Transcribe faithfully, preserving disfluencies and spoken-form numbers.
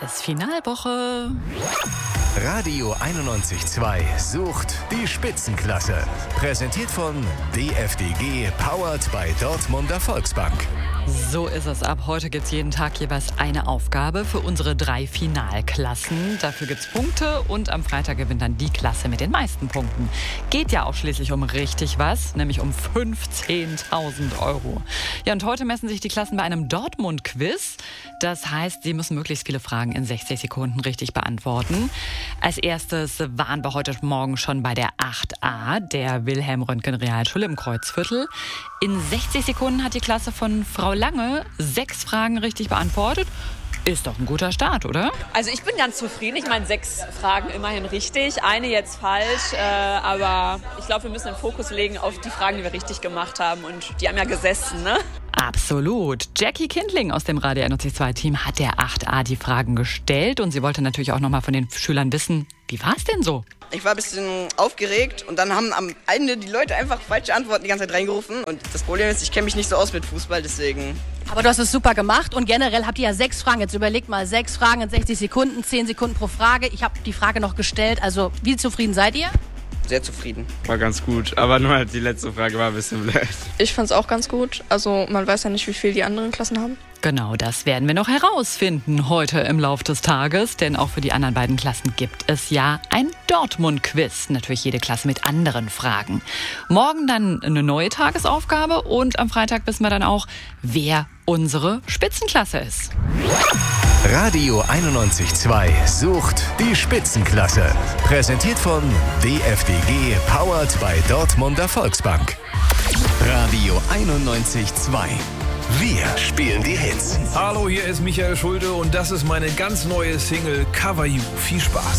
ist Finalwoche. Radio einundneunzig Komma zwei sucht die Spitzenklasse. Präsentiert von D F D G, powered by Dortmunder Volksbank. So ist es. Ab heute gibt es jeden Tag jeweils eine Aufgabe für unsere drei Finalklassen. Dafür gibt es Punkte und am Freitag gewinnt dann die Klasse mit den meisten Punkten. Geht ja auch schließlich um richtig was, nämlich um fünfzehntausend Euro. Ja, und heute messen sich die Klassen bei einem Dortmund-Quiz. Das heißt, sie müssen möglichst viele Fragen in sechzig Sekunden richtig beantworten. Als erstes waren wir heute Morgen schon bei der acht a, der Wilhelm-Röntgen-Realschule im Kreuzviertel. In sechzig Sekunden hat die Klasse von Frau Lange sechs Fragen richtig beantwortet. Ist doch ein guter Start, oder? Also ich bin ganz zufrieden. Ich meine, sechs Fragen immerhin richtig, eine jetzt falsch. Äh, aber ich glaube, wir müssen den Fokus legen auf die Fragen, die wir richtig gemacht haben. Und die haben ja gesessen, ne? Absolut. Jackie Kindling aus dem Radio einundneunzig Komma zwei-Team hat der acht a die Fragen gestellt. Und sie wollte natürlich auch noch mal von den Schülern wissen, wie war es denn so? Ich war ein bisschen aufgeregt und dann haben am Ende die Leute einfach falsche Antworten die ganze Zeit reingerufen. Und das Problem ist, ich kenne mich nicht so aus mit Fußball, deswegen... Aber du hast es super gemacht und generell habt ihr ja sechs Fragen. Jetzt überlegt mal, sechs Fragen in sechzig Sekunden, zehn Sekunden pro Frage. Ich habe die Frage noch gestellt. Also wie zufrieden seid ihr? Sehr zufrieden. War ganz gut, aber nur halt die letzte Frage war ein bisschen blöd. Ich fand's auch ganz gut. Also man weiß ja nicht, wie viel die anderen Klassen haben. Genau, das werden wir noch herausfinden heute im Laufe des Tages, denn auch für die anderen beiden Klassen gibt es ja ein Dortmund-Quiz. Natürlich jede Klasse mit anderen Fragen. Morgen dann eine neue Tagesaufgabe und am Freitag wissen wir dann auch, wer unsere Spitzenklasse ist. Radio einundneunzig Komma zwei sucht die Spitzenklasse. Präsentiert von D F D G, powered by Dortmunder Volksbank. Radio einundneunzig Komma zwei. Wir spielen die Hits. Hallo, hier ist Michael Schulte und das ist meine ganz neue Single Cover You. Viel Spaß.